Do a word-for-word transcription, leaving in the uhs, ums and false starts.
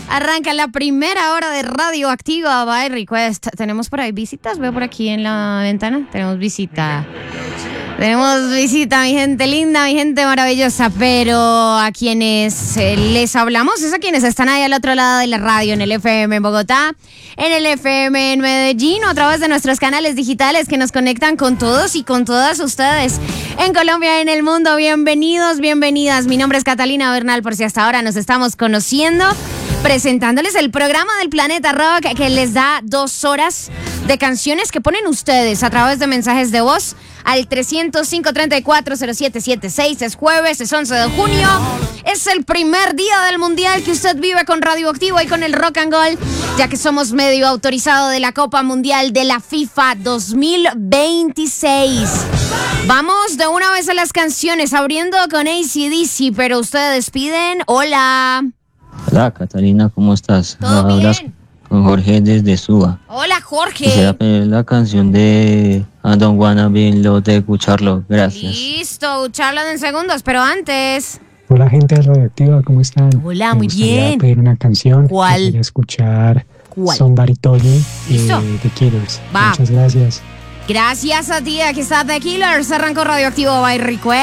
Arranca la primera hora de Radioactiva by Request. Tenemos por ahí visitas, veo por aquí en la ventana. Tenemos visita. Tenemos visita, mi gente linda, mi gente maravillosa. Pero a quienes eh, les hablamos es a quienes están ahí al otro lado de la radio, en el F M en Bogotá, en el F M en Medellín, o a través de nuestros canales digitales que nos conectan con todos y con todas ustedes en Colombia y en el mundo. Bienvenidos, bienvenidas. Mi nombre es Catalina Bernal, por si hasta ahora nos estamos conociendo, presentándoles el programa del Planeta Rock que les da dos horas de canciones que ponen ustedes a través de mensajes de voz al trescientos cinco, treinta y cuatro, cero siete setenta y seis. Es jueves, es once de junio. Es el primer día del mundial que usted vive con Radioactivo y con el Rock and Gold, ya que somos medio autorizado de la Copa Mundial de la FIFA dos mil veintiséis. Vamos de una vez a las canciones, abriendo con A C D C, pero ustedes piden hola. Hola, Catalina, ¿cómo estás? ¿Todo Hablas bien? con Jorge desde Suba. Hola, Jorge. Quisiera pedir la canción de I Don't Wanna Be in Love de Cucharlo. Gracias. Listo, charla en segundos, pero antes... Hola, gente de Radioactiva, ¿cómo están? Hola, Me muy gustaría bien. pedir una canción. ¿Cuál? Quería escuchar ¿Cuál? Somebody Told Me Listo. de The Killers. Va. Muchas gracias. Gracias a ti, aquí está The Killers. Arrancó Radioactivo by Request.